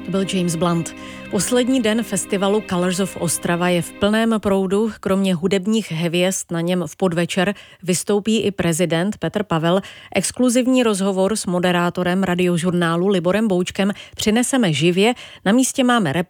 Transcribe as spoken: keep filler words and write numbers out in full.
byl James Blunt. Poslední den festivalu Colors of Ostrava je v plném proudu. Kromě hudebních hvězd na něm v podvečer vystoupí i prezident Petr Pavel. Exkluzivní rozhovor s moderátorem radiožurnálu Liborem Boučkem přineseme živě. Na místě máme reportéra